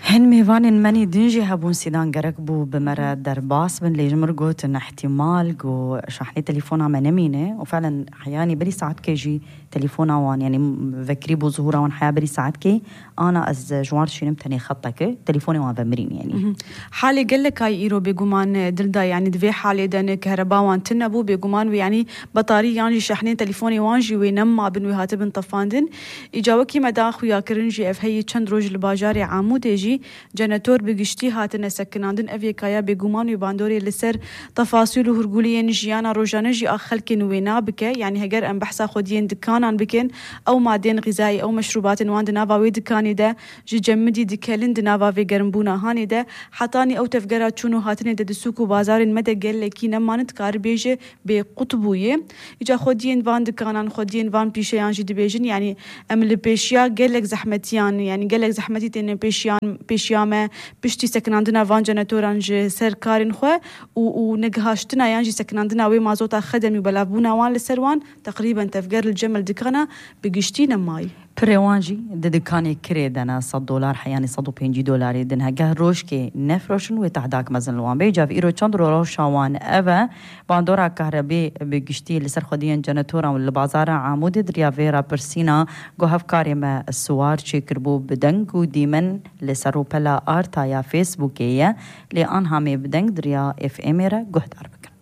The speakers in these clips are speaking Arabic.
هن ميفان مني دنجي هبون سيدان قرقبو بمرة درباس بن ليجمر قوت ان احتمال قو شحني تليفونا منمينة وفعلا حياني بري ساعت كيجي تليفونا وان يعني ذكري بو ظهورا وان حيا بري ساعت كي انا از جوار شينم تاني خطك تليفوني وان بمرين يعني حالي قال لك هاي ايرو بيقومان دلدا يعني دفي حالي دان كهرباء وان تنبو بيقومان يعني بطاري يعني شحنين تليفوني وانجي وينما بن وهاتبن طفاندن اجاوكي مداخ ويا كرنجي اف هي چند روج الباجاري عاموديجي جنتور بگشتی هاتن سکناندن اویکایا بگومان و باندوری لسر تفاصیل و هرگولی نجیانا روزانه جی آخلک نوینا بکه یعنی هگر ام بحثا خودین دکانان بکن او مادین غذایی او مشروبات وان دناوا وی دکانی ده جی جمدی دکلن دناوا وی گرمبونا هانی ده حتانی او تفگرات چونو هاتن ده سوق و بازار مده گل کی نمانت کار بیجه به قطبویه اجا خودین وان دکانان خودین وان پیشیان جی دبیجن یعنی ام لپیشیا گلک زحمتیان یعنی گلک زحمتی تن پیشیامه پشتی سکناندنا وان جنتورانج سرکارین خو و نگهاشتنا یانجی سکناندنا وی مازوتا خدمی بلابونا وان لسروان تقریبا تفجر الجمل دکانا بگشتینا مای پروانجی د دکانی کریدنا $100 حیانی $150 دنها گه روش که نفروشن و تعداک مزن لوان بیجا في ایرو چند رو شوان اوه باندورا کهربی بگشتی لسر خودین جنتوران و لبازار عامود دریا ویرا پرسینا گو هفکاری ما السوار چی کربو بدنگ و دیمن لسر و پلا آرتا یا فیسبوکیه لی آنها می بدنگ دریا اف امیره گهدار بکن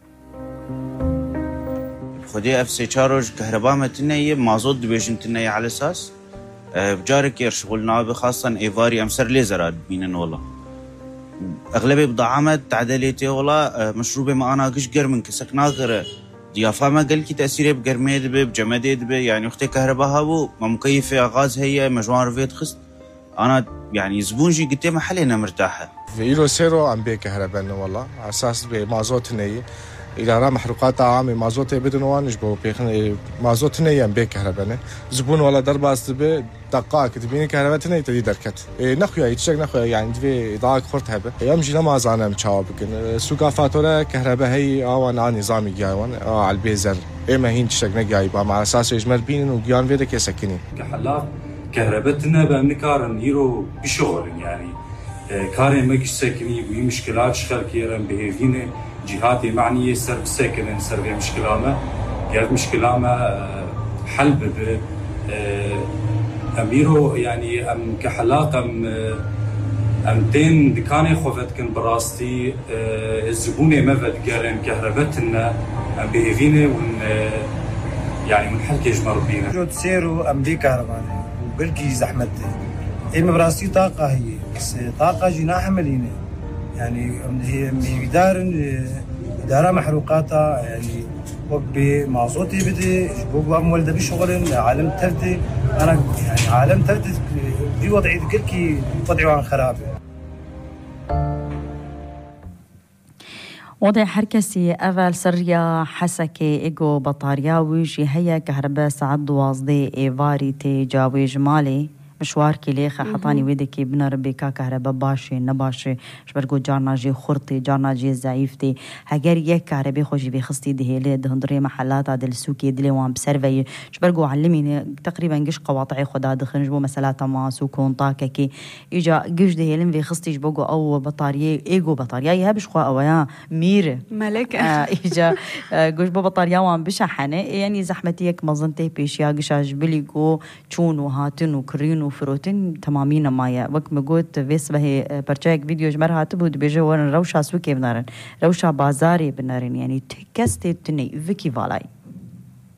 خودی اف سی چاروج كهرباء متنية مازوت دبيجن تنية على اساس بجارك يرشغل نابي خاصة ايفاري امسر ليزرات بينن والله اغلبية بضاعمت تعدليتي والله مشروبي ما انا قش قرمن كسك ناغر ضيافة ما قال كي تأثيري بقرمي دبي بجمدي دبي يعني اختي كهرباء هابو ما مكيفة غاز هي مجوان رفيت خست انا يعني زبونجي قلت محلينا مرتاحة في ايرو سيرو عم بي كهرباء والله على اساس بمازوت نية إذا راه محروقات عامة مازوت بدون وانش بو بيخن مازوت نيم بيك كهرباء زبون ولا ضربة استبه دقائق تبيني كهرباء تني تدي دركت نخويا يتشك نخويا يعني دفي ضاق خرط هبه يوم جينا ما زانا مشاوب كن سوق فاتوره كهرباء هي اوان عن نظامي جايوان على البيزر اما هين تشك نجاي مع اساس يجمر بين وجيان فيدك يسكنين كحلاق كهربتنا بامكارن يرو بشغل يعني كارن ماكش ساكني وي مشكلات شخر كيرن بهيفينه جهاتي معنية سر بساكن سر بها مشكلة كانت مشكلة حل ب أميرو يعني أم كحلاق أم تين دكاني خوفت كن براستي الزبونة ما فد قارن كهربتنا أم بهيفينه ون يعني من حل كيجمر بينا جو تسيرو أم بي كهرباني وبلكي زحمتي إما براستي طاقة هي بس طاقة جناح ملينة يعني هي إدارة محروقاتها يعني وقبي معصوتي بدي جبوب مولده بشغل عالم ترتي أنا يعني عالم ترتي دي وضعي ذكركي وضعي عن خرابة وضع حركسي أول سريا حسكي إيجو بطاريا ويجي هيا كهرباء سعد وازدي إيفاري تي جاوي جمالي مشوار کی لیخه حطانی ویده کی بنا ربیکا کهربا باشه نباشه شبرگو جارنا جی خورتی جارنا جی ضعیفتی هگر یک کهربی خوشی بی خستی دهیله دهندری محلات دل سوکی دلی وان بسروی شبرگو علمینه تقریبا گش قواطعی خدا دخنج بو مسالات ما سوکون طاکه کی ایجا گش دهیلم بی خستی جبگو او بطاریه ایگو بطاریه هبش خوا اویا میره ملك ایجا گش بو بطاریه وان بشحنه یعنی زحمتی یک مزنته پیشیا گشاج بلیگو چون و هاتن و کرین وفروتين تمامين مايا وقت ما قلت فيس به برجاك فيديو جمرها تبود بيجي ورن روشا سوكي بنارن روشا بازاري بنارن يعني تكستي تني فيكي فالاي